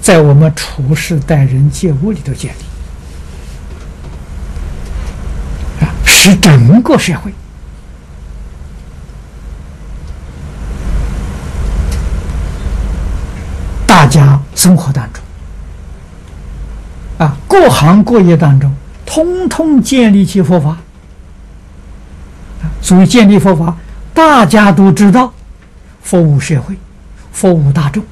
在我们处事待人接物里头建立，使整个社会大家生活当中各行各业当中，通通建立起佛法。所以建立佛法，大家都知道，服务社会，服务大众。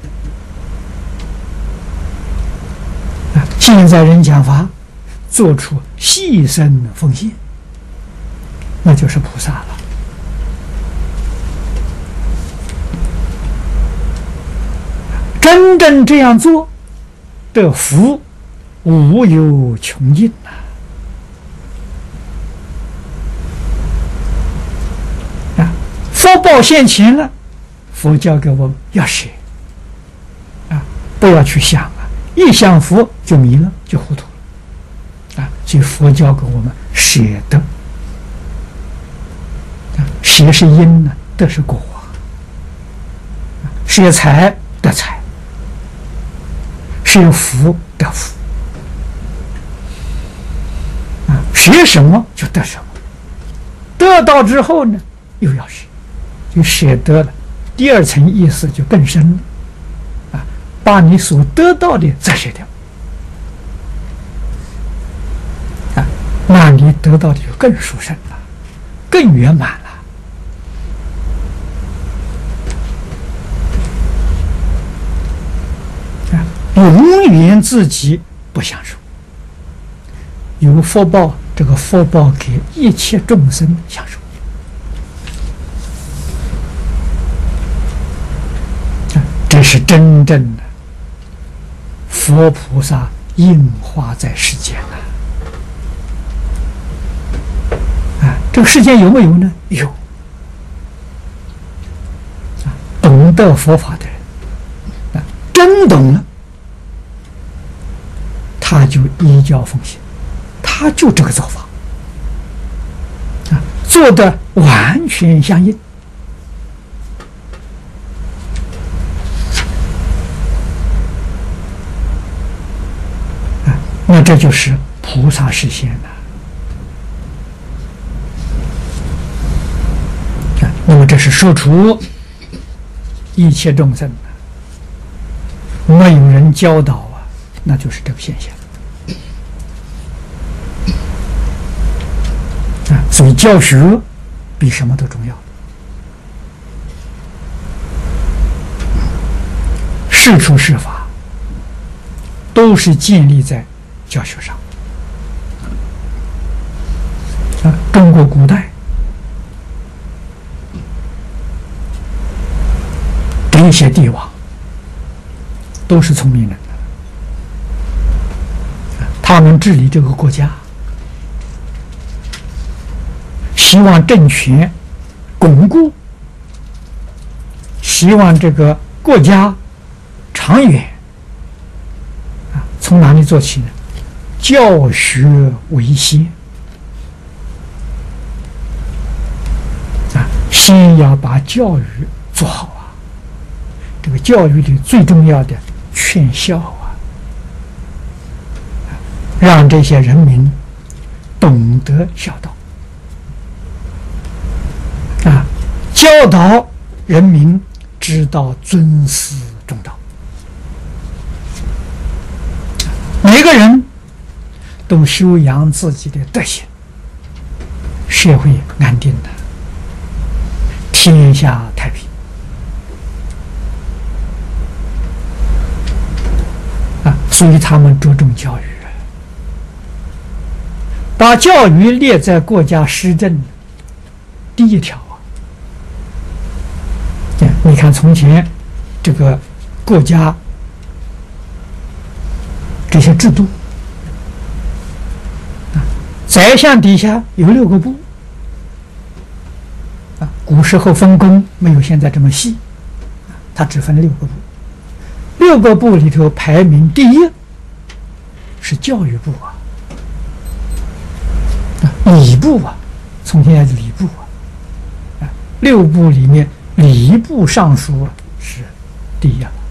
现在人讲法，做出牺牲奉献，那就是菩萨了。真正这样做的福，无有穷尽福报现前了，佛教给我们要舍不要去想一想福就迷了，就糊涂了所以佛教给我们舍得舍是因呢，得是果舍财得财，舍福得福舍什么就得什么，得到之后呢，又要舍，就舍得了。第二层意思就更深了把你所得到的再舍掉那你得到的就更殊胜了，更圆满了永远自己不享受，有福报，这个福报给一切众生享受这是真正的佛菩萨应化在世间这个世间有没有呢？有懂得佛法的人真懂了，他就依教奉行，他就这个做法做得完全相应那这就是菩萨实现了那么这是说出一切众生没有人教导那就是这个现象所以教学比什么都重要。事出事法都是建立在教学上中国古代这些帝王都是聪明人他们治理这个国家，希望政权巩固，希望这个国家长远从哪里做起呢？教学为先先要把教育做好这个教育里最重要的劝孝让这些人民懂得孝道教导人民知道尊师重道，每个人都修养自己的德行，社会安定的，天下太平所以他们着重教育，把教育列在国家施政第一条你看从前这个国家这些制度宰相底下有6个部古时候分工没有现在这么细他只分6个部，6个部里头排名第一是教育部礼部从前是礼部6部里面礼部尚书是第一